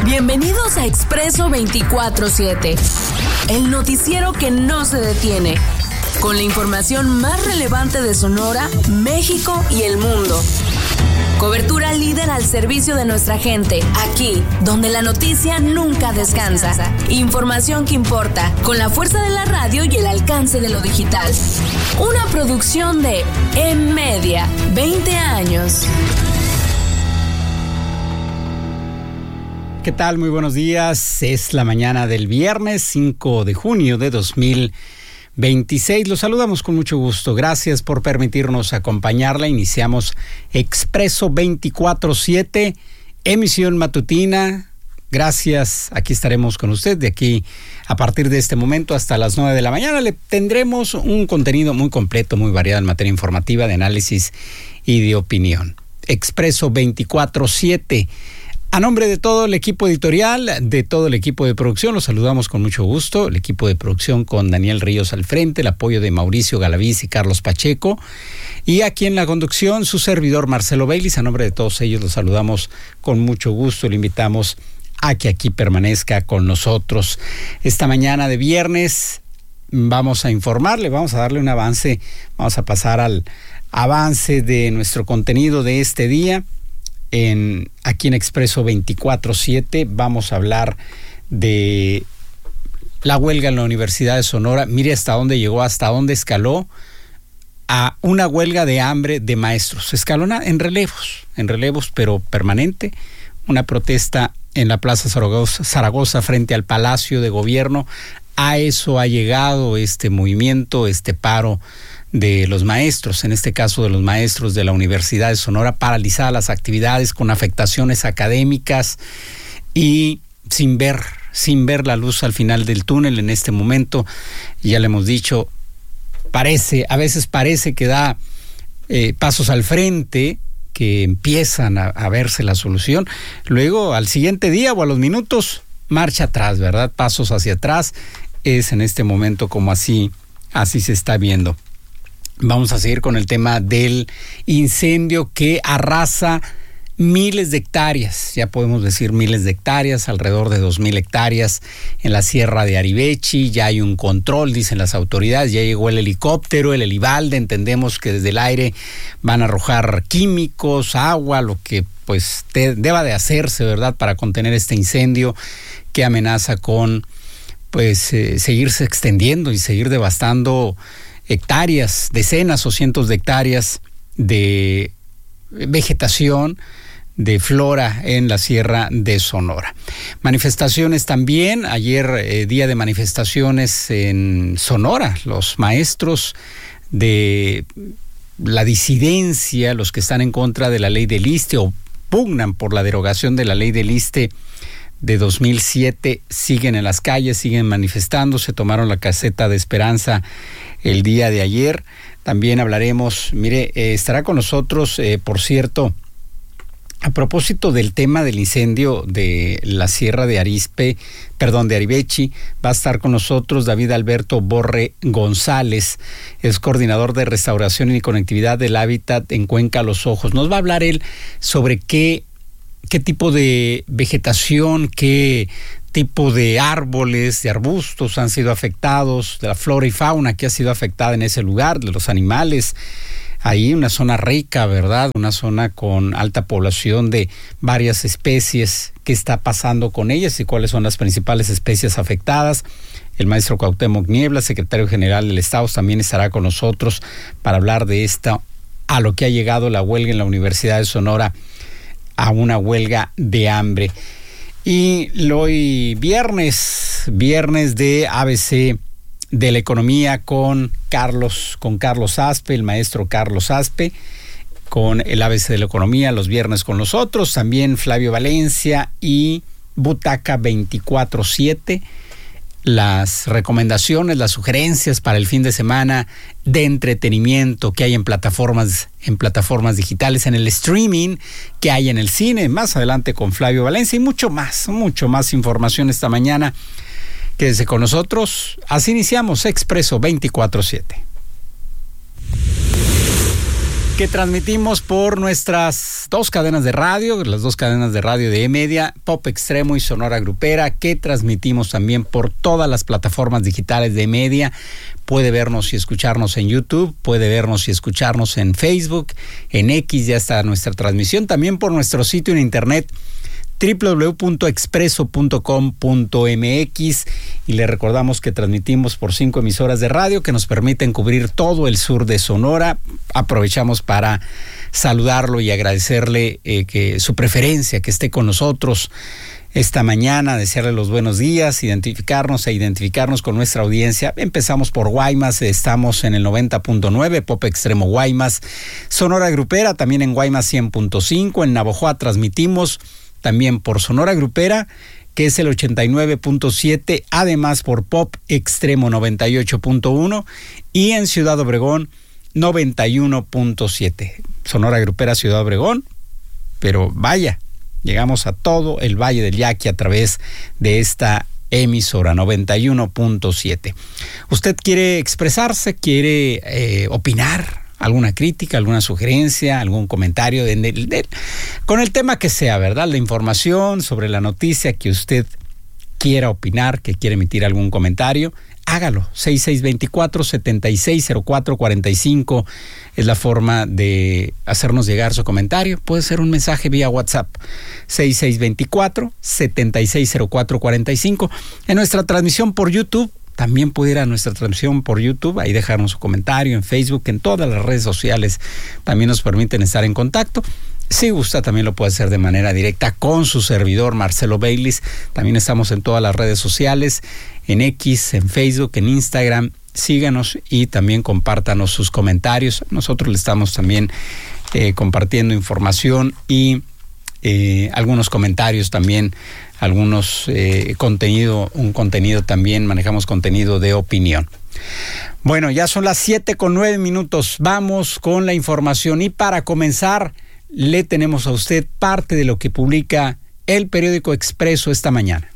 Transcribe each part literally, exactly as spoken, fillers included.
Bienvenidos a Expreso veinticuatro siete, el noticiero que no se detiene, con la información más relevante de Sonora, México y el mundo. Cobertura líder al servicio de nuestra gente, aquí, donde la noticia nunca descansa. Información que importa, con la fuerza de la radio y el alcance de lo digital. Una producción de M-Media, veinte años. ¿Qué tal? Muy buenos días. Es la mañana del viernes cinco de junio de dos mil veintiséis. Los saludamos con mucho gusto. Gracias por permitirnos acompañarla. Iniciamos Expreso veinticuatro siete, emisión matutina. Gracias. Aquí estaremos con usted de aquí a partir de este momento hasta las nueve de la mañana. Le tendremos un contenido muy completo, muy variado en materia informativa, de análisis y de opinión. Expreso veinticuatro siete. A nombre de todo el equipo editorial, de todo el equipo de producción, los saludamos con mucho gusto. El equipo de producción con Daniel Ríos al frente, el apoyo de Mauricio Galaviz y Carlos Pacheco. Y aquí en la conducción, su servidor Marcelo Baylis. A nombre de todos ellos los saludamos con mucho gusto. Le invitamos a que aquí permanezca con nosotros. Esta mañana de viernes vamos a informarle, vamos a darle un avance, vamos a pasar al avance de nuestro contenido de este día. En, aquí en Expreso veinticuatro siete vamos a hablar de la huelga en la Universidad de Sonora. Mire hasta dónde llegó, hasta dónde escaló, a una huelga de hambre de maestros. Escalona en relevos, en relevos, pero permanente. Una protesta en la Plaza Zaragoza, Zaragoza frente al Palacio de Gobierno. A eso ha llegado este movimiento, este paro de los maestros, en este caso de los maestros de la Universidad de Sonora, paralizadas las actividades con afectaciones académicas y sin ver, sin ver la luz al final del túnel en este momento. Ya le hemos dicho, parece, a veces parece que da eh, pasos al frente, que empiezan a, a verse la solución. Luego, al siguiente día o a los minutos, marcha atrás, ¿verdad? Pasos hacia atrás. Es en este momento como así, así se está viendo. Vamos a seguir con el tema del incendio que arrasa miles de hectáreas, ya podemos decir miles de hectáreas, alrededor de dos mil hectáreas en la Sierra de Aribechi. Ya hay un control, dicen las autoridades, ya llegó el helicóptero, el Helibalde. Entendemos que desde el aire van a arrojar químicos, agua, lo que pues te, deba de hacerse, ¿verdad?, para contener este incendio que amenaza con pues eh, seguirse extendiendo y seguir devastando hectáreas, decenas o cientos de hectáreas de vegetación, de flora en la Sierra de Sonora. Manifestaciones también, ayer eh, día de manifestaciones en Sonora, los maestros de la disidencia, los que están en contra de la ley del ISSSTE o pugnan por la derogación de la ley del ISSSTE de dos mil siete, siguen en las calles, siguen manifestándose, tomaron la caseta de Esperanza el día de ayer. También hablaremos, mire, eh, estará con nosotros, eh, por cierto, a propósito del tema del incendio de la Sierra de Arispe, perdón, de Aribechi, va a estar con nosotros David Alberto Borre González, es coordinador de restauración y conectividad del hábitat en Cuenca Los Ojos. Nos va a hablar él sobre qué qué tipo de vegetación, qué tipo de árboles, de arbustos han sido afectados, de la flora y fauna que ha sido afectada en ese lugar, de los animales. Ahí una zona rica, ¿verdad? Una zona con alta población de varias especies. ¿Qué está pasando con ellas y cuáles son las principales especies afectadas? El maestro Cuauhtémoc Niebla, secretario general del Estado, también estará con nosotros para hablar de esta, a lo que ha llegado la huelga en la Universidad de Sonora, a una huelga de hambre. Y hoy viernes, viernes de A B C de la economía con Carlos, con Carlos Aspe, el maestro Carlos Aspe, con el A B C de la economía, los viernes con nosotros, también Flavio Valencia y Butaca veinticuatro siete. Las recomendaciones, las sugerencias para el fin de semana de entretenimiento que hay en plataformas, en plataformas digitales, en el streaming que hay en el cine, más adelante con Flavio Valencia y mucho más, mucho más información esta mañana. Quédese con nosotros. Así iniciamos Expreso veinticuatro siete. que transmitimos por nuestras dos cadenas de radio, las dos cadenas de radio de E-Media, Pop Extremo y Sonora Grupera, que transmitimos también por todas las plataformas digitales de E-Media. Puede vernos y escucharnos en YouTube, puede vernos y escucharnos en Facebook, en X ya está nuestra transmisión, también por nuestro sitio en internet doble u doble u doble u punto expreso punto com punto m x, y le recordamos que transmitimos por cinco emisoras de radio que nos permiten cubrir todo el sur de Sonora. Aprovechamos para saludarlo y agradecerle eh, que su preferencia, que esté con nosotros esta mañana, desearle los buenos días, identificarnos e identificarnos con nuestra audiencia. Empezamos por Guaymas, estamos en el noventa punto nueve, Pop Extremo Guaymas, Sonora Grupera también en Guaymas cien punto cinco, en Navojoa transmitimos también por Sonora Grupera, que es el ochenta y nueve punto siete, además por Pop Extremo noventa y ocho punto uno y en Ciudad Obregón noventa y uno punto siete. Sonora Grupera, Ciudad Obregón, pero vaya, llegamos a todo el Valle del Yaqui a través de esta emisora noventa y uno punto siete. ¿Usted quiere expresarse, quiere eh, opinar? ¿Alguna crítica, alguna sugerencia, algún comentario de, de, de, con el tema que sea, ¿verdad? La información sobre la noticia que usted quiera opinar, que quiera emitir algún comentario, hágalo. seis seis dos cuatro, siete seis cero cuatro cuatro cinco es la forma de hacernos llegar su comentario. Puede ser un mensaje vía WhatsApp. seis seis dos cuatro, siete seis cero cuatro cuatro cinco. En nuestra transmisión por YouTube, también puede ir a nuestra transmisión por YouTube, ahí dejarnos su comentario, en Facebook, en todas las redes sociales. También nos permiten estar en contacto. Si gusta, también lo puede hacer de manera directa con su servidor, Marcelo Baylis. También estamos en todas las redes sociales, en X, en Facebook, en Instagram. Síganos y también compártanos sus comentarios. Nosotros le estamos también eh, compartiendo información y eh, algunos comentarios también, algunos eh, contenido, un contenido también, manejamos contenido de opinión. Bueno, ya son las siete con nueve minutos, vamos con la información y para comenzar le tenemos a usted parte de lo que publica el periódico Expreso esta mañana.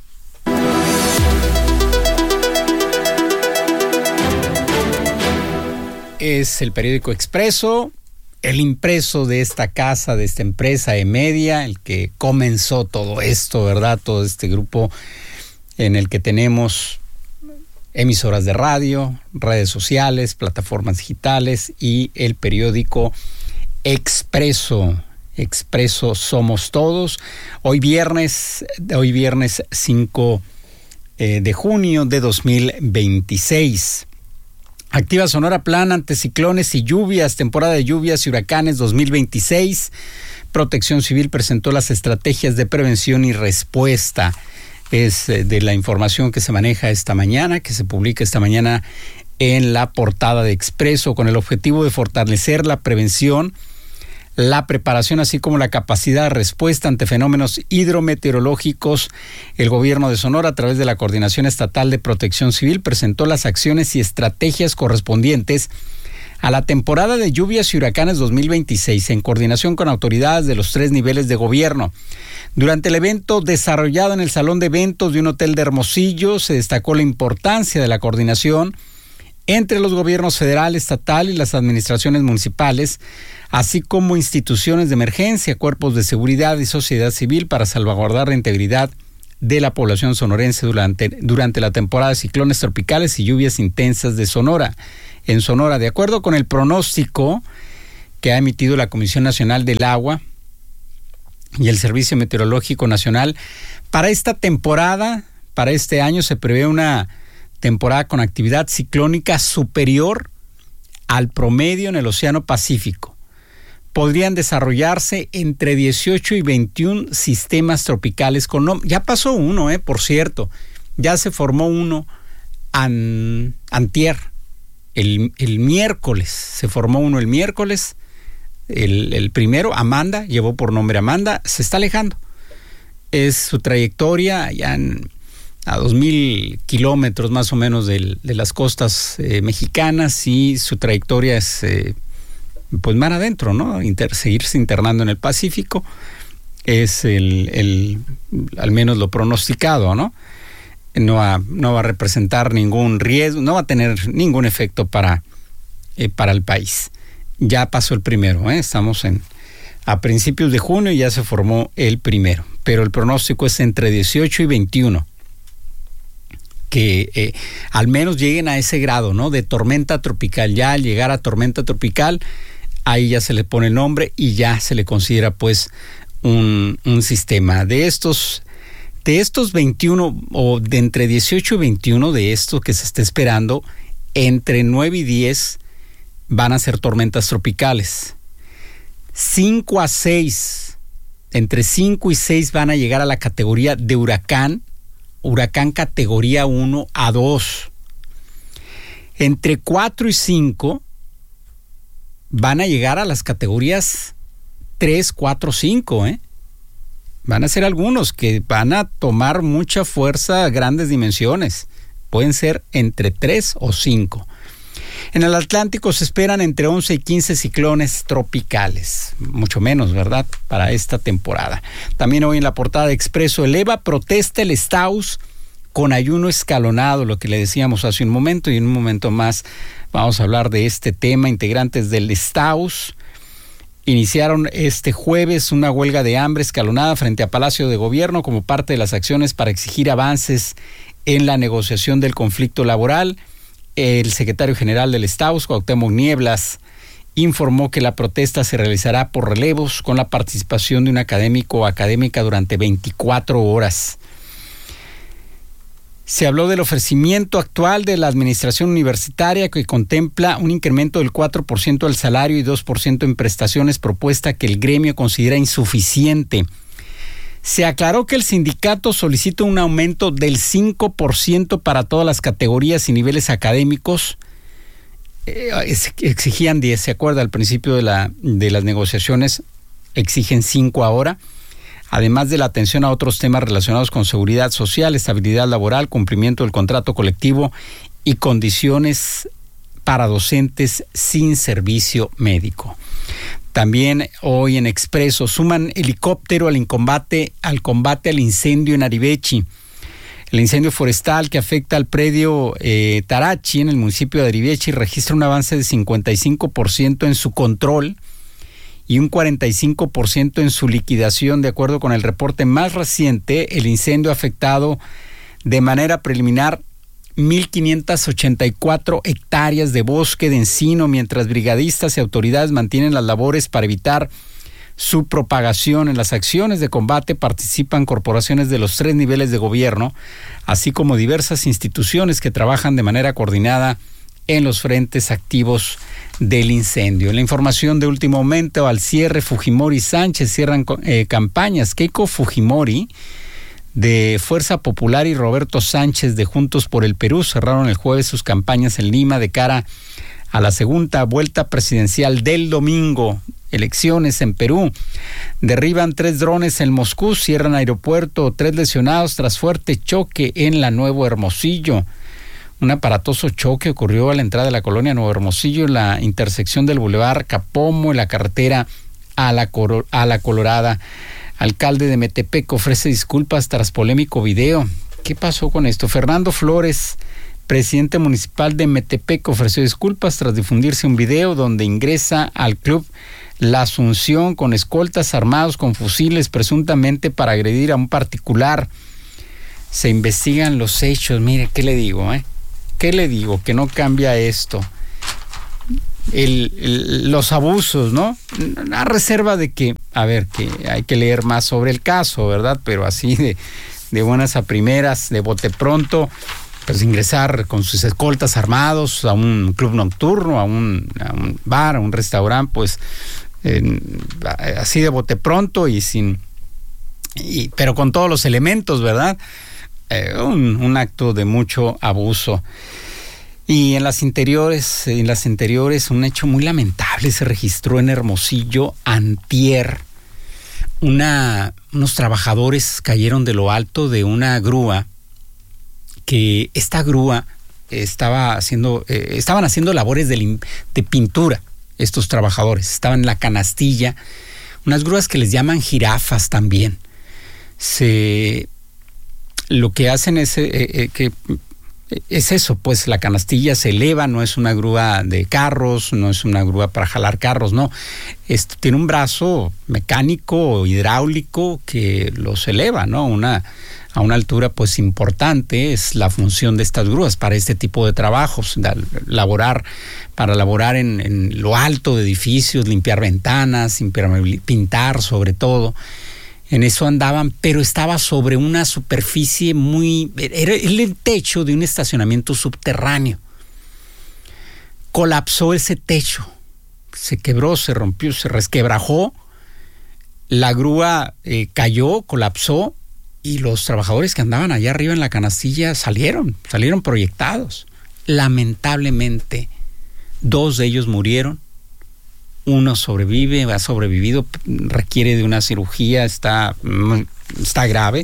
Es el periódico Expreso, el impreso de esta casa, de esta empresa E-Media, el que comenzó todo esto, ¿verdad? Todo este grupo en el que tenemos emisoras de radio, redes sociales, plataformas digitales y el periódico Expreso. Expreso somos todos. Hoy viernes, hoy viernes cinco eh, de junio de dos mil veintiséis. Activa Sonora plan ante ciclones y lluvias, temporada de lluvias y huracanes dos mil veintiséis. Protección Civil presentó las estrategias de prevención y respuesta. Es de la información que se maneja esta mañana, que se publica esta mañana en la portada de Expreso, con el objetivo de fortalecer la prevención, la preparación, así como la capacidad de respuesta ante fenómenos hidrometeorológicos. El gobierno de Sonora, a través de la Coordinación Estatal de Protección Civil, presentó las acciones y estrategias correspondientes a la temporada de lluvias y huracanes dos mil veintiséis, en coordinación con autoridades de los tres niveles de gobierno. Durante el evento desarrollado en el Salón de Eventos de un hotel de Hermosillo, se destacó la importancia de la coordinación entre los gobiernos federal, estatal y las administraciones municipales, así como instituciones de emergencia, cuerpos de seguridad y sociedad civil para salvaguardar la integridad de la población sonorense durante, durante la temporada de ciclones tropicales y lluvias intensas de Sonora. En Sonora, de acuerdo con el pronóstico que ha emitido la Comisión Nacional del Agua y el Servicio Meteorológico Nacional, para esta temporada, para este año, se prevé una temporada con actividad ciclónica superior al promedio en el Océano Pacífico. Podrían desarrollarse entre dieciocho y veintiún sistemas tropicales con nombre. Ya pasó uno, eh, por cierto. Ya se formó uno an, antier. El, el miércoles. Se formó uno el miércoles. El, el primero, Amanda, llevó por nombre Amanda. Se está alejando. Es su trayectoria ya en, a dos mil kilómetros más o menos de, de las costas eh, mexicanas, y su trayectoria es eh, pues mar adentro, ¿no? Inter, seguirse internando en el Pacífico es el, el al menos lo pronosticado, ¿no? No va, no va a representar ningún riesgo, no va a tener ningún efecto para, eh, para el país. ya pasó el primero, ¿eh? Estamos en a principios de junio y ya se formó el primero, pero el pronóstico es entre dieciocho y veintiuno, que eh, al menos lleguen a ese grado, ¿no? De tormenta tropical. Ya al llegar a tormenta tropical, ahí ya se le pone el nombre y ya se le considera pues un, un sistema. De estos, de estos veintiuno, o de entre dieciocho y veintiuno de estos que se está esperando, entre nueve y diez van a ser tormentas tropicales. cinco a seis, entre cinco y seis van a llegar a la categoría de huracán, huracán categoría uno a dos. Entre cuatro y cinco van a llegar a las categorías tres, cuatro, cinco, ¿eh? Van a ser algunos que van a tomar mucha fuerza, grandes dimensiones. Pueden ser entre tres o cinco. En el Atlántico se esperan entre once y quince ciclones tropicales, mucho menos, ¿verdad?, para esta temporada. También hoy en la portada de Expreso, eleva protesta el Staus con ayuno escalonado, lo que le decíamos hace un momento, y en un momento más vamos a hablar de este tema. Integrantes del Staus iniciaron este jueves una huelga de hambre escalonada frente a Palacio de Gobierno como parte de las acciones para exigir avances en la negociación del conflicto laboral. El secretario general del Staus, Cuauhtémoc Nieblas, informó que la protesta se realizará por relevos con la participación de un académico o académica durante veinticuatro horas. Se habló del ofrecimiento actual de la administración universitaria que contempla un incremento del cuatro por ciento al salario y dos por ciento en prestaciones, propuesta que el gremio considera insuficiente. Se aclaró que el sindicato solicita un aumento del cinco por ciento para todas las categorías y niveles académicos. Eh, exigían diez, ¿se acuerda? Al principio de, la, de las negociaciones exigen cinco ahora. Además de la atención a otros temas relacionados con seguridad social, estabilidad laboral, cumplimiento del contrato colectivo y condiciones para docentes sin servicio médico. También hoy en Expreso, suman helicóptero al combate, al combate al incendio en Arivechi. El incendio forestal que afecta al predio eh, Tarachi en el municipio de Arivechi registra un avance de cincuenta y cinco por ciento en su control y un cuarenta y cinco por ciento en su liquidación. De acuerdo con el reporte más reciente, el incendio ha afectado de manera preliminar mil quinientas ochenta y cuatro hectáreas de bosque de encino, mientras brigadistas y autoridades mantienen las labores para evitar su propagación. En las acciones de combate participan corporaciones de los tres niveles de gobierno, así como diversas instituciones que trabajan de manera coordinada en los frentes activos del incendio. En la información de último momento, al cierre, Fujimori y Sánchez cierran eh, campañas. Keiko Fujimori de Fuerza Popular y Roberto Sánchez de Juntos por el Perú cerraron el jueves sus campañas en Lima de cara a la segunda vuelta presidencial del domingo. Elecciones en Perú. Derriban tres drones en Moscú, cierran aeropuerto, tres lesionados tras fuerte choque en la Nuevo Hermosillo. Un aparatoso choque ocurrió a la entrada de la colonia Nuevo Hermosillo, en la intersección del Boulevard Capomo, en la carretera a la, Coro- a la Colorada. Alcalde de Metepec ofrece disculpas tras polémico video. ¿Qué pasó con esto? Fernando Flores, presidente municipal de Metepec, ofreció disculpas tras difundirse un video donde ingresa al club La Asunción con escoltas armados con fusiles, presuntamente para agredir a un particular. Se investigan los hechos. Mire, ¿qué le digo, eh? ¿Qué le digo? Que no cambia esto. El, el, los abusos, ¿no? A reserva de que, a ver, que hay que leer más sobre el caso, ¿verdad? Pero así de, de buenas a primeras, de bote pronto, pues ingresar con sus escoltas armados a un club nocturno, a un, a un bar, a un restaurante, pues eh, así de bote pronto y sin, y, pero con todos los elementos, ¿verdad? Eh, un, un acto de mucho abuso. Y en las interiores, en las interiores, un hecho muy lamentable se registró en Hermosillo antier. Una, unos trabajadores cayeron de lo alto de una grúa, que esta grúa estaba haciendo, eh, estaban haciendo labores de, de pintura. Estos trabajadores estaban en la canastilla, unas grúas que les llaman jirafas también. Se, lo que hacen es eh, eh, que es eso, pues la canastilla se eleva, no es una grúa de carros, no es una grúa para jalar carros, no. Esto tiene un brazo mecánico, hidráulico, que los eleva, ¿no? Una, a una altura pues importante. Es la función de estas grúas para este tipo de trabajos, da, laborar, para laborar en, en lo alto de edificios, limpiar ventanas, pintar sobre todo. En eso andaban, pero estaba sobre una superficie muy... Era el techo de un estacionamiento subterráneo. Colapsó ese techo. Se quebró, se rompió, se resquebrajó. La grúa eh, cayó, colapsó, y los trabajadores que andaban allá arriba en la canastilla salieron, salieron proyectados. Lamentablemente, dos de ellos murieron. Uno sobrevive, ha sobrevivido, requiere de una cirugía, está, está grave.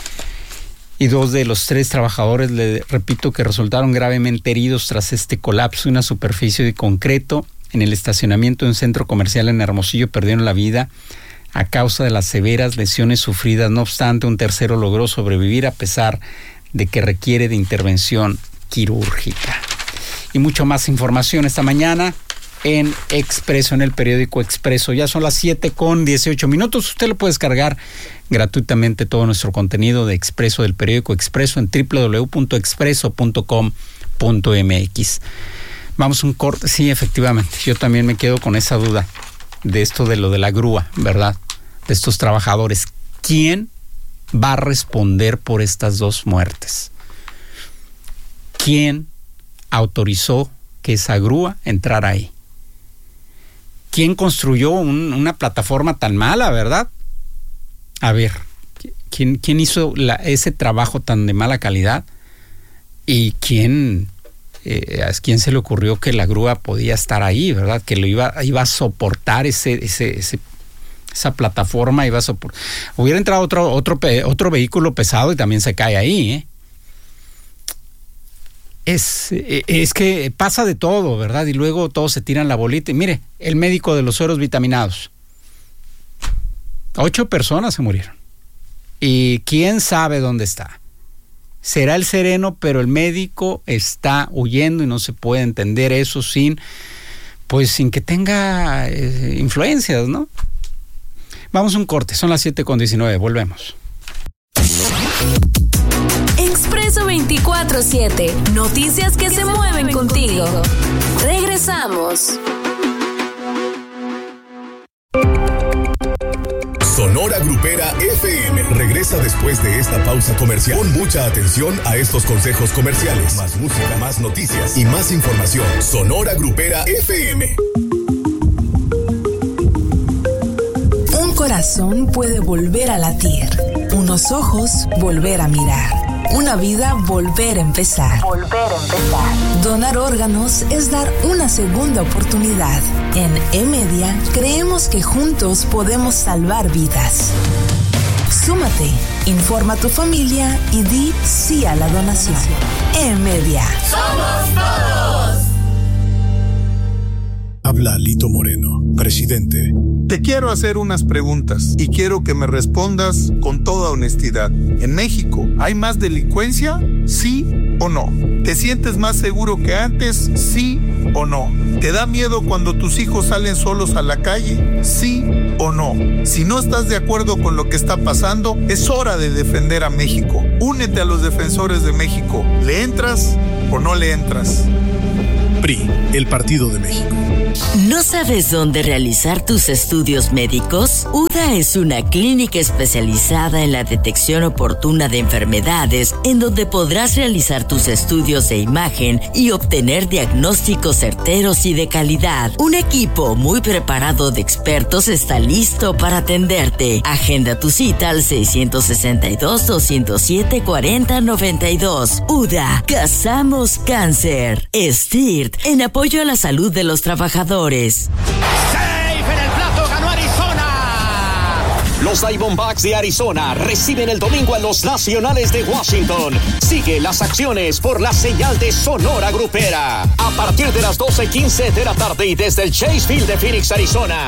Y dos de los tres trabajadores, le repito, que resultaron gravemente heridos tras este colapso de una superficie de concreto en el estacionamiento de un centro comercial en Hermosillo, perdieron la vida a causa de las severas lesiones sufridas. No obstante, un tercero logró sobrevivir a pesar de que requiere de intervención quirúrgica. Y mucho más información esta mañana en Expreso, en el periódico Expreso. Ya son las siete con dieciocho minutos. Usted lo puede descargar gratuitamente todo nuestro contenido de Expreso, del periódico Expreso, en doble u doble u doble u punto expreso punto com punto m x. Vamos a un corte. Sí, efectivamente, yo también me quedo con esa duda de esto de lo de la grúa, ¿verdad? De estos trabajadores. ¿Quién va a responder por estas dos muertes? ¿Quién autorizó que esa grúa entrara ahí? ¿Quién construyó un, una plataforma tan mala, verdad? A ver, ¿quién, quién hizo la, ese trabajo tan de mala calidad? ¿Y quién, eh, a quién se le ocurrió que la grúa podía estar ahí, verdad? Que lo iba, iba a soportar ese, ese, ese, esa plataforma, iba a soportar. Hubiera entrado otro, otro, otro vehículo pesado y también se cae ahí, ¿eh? Es, es que pasa de todo, ¿verdad? Y luego todos se tiran la bolita. Y mire, el médico de los sueros vitaminados. Ocho personas se murieron. Y quién sabe dónde está. Será el sereno, pero el médico está huyendo y no se puede entender eso sin, pues sin que tenga eh, influencias, ¿no? Vamos a un corte, son las siete con diecinueve, volvemos. Expreso veinticuatro siete. Noticias que se mueven contigo. Regresamos. Sonora Grupera F M regresa después de esta pausa comercial. Pon mucha atención a estos consejos comerciales. Más música, más noticias y más información. Sonora Grupera F M. Un corazón puede volver a latir. Unos ojos volver a mirar. Una vida volver a empezar. Volver a empezar. Donar órganos es dar una segunda oportunidad. En E-Media creemos que juntos podemos salvar vidas. Súmate, informa a tu familia y di sí a la donación. E-Media. ¡Somos todos! Habla Lito Moreno, presidente. Te quiero hacer unas preguntas y quiero que me respondas con toda honestidad. ¿En México hay más delincuencia? ¿Sí o no? ¿Te sientes más seguro que antes? ¿Sí o no? ¿Te da miedo cuando tus hijos salen solos a la calle? ¿Sí o no? Si no estás de acuerdo con lo que está pasando, es hora de defender a México. Únete a los defensores de México. ¿Le entras o no le entras? P R I, el Partido de México. ¿No sabes dónde realizar tus estudios médicos? U D A es una clínica especializada en la detección oportuna de enfermedades, en donde podrás realizar tus estudios de imagen y obtener diagnósticos certeros y de calidad. Un equipo muy preparado de expertos está listo para atenderte. Agenda tu cita al seiscientos sesenta y dos, doscientos siete, cuarenta, noventa y dos. U D A, cazamos cáncer. S T I R T, en apoyo a la salud de los trabajadores. Safe en el plato, ganó Arizona. Los Diamondbacks de Arizona reciben el domingo a los Nacionales de Washington. Sigue las acciones por la señal de Sonora Grupera. A partir de las doce quince de la tarde y desde el Chase Field de Phoenix, Arizona.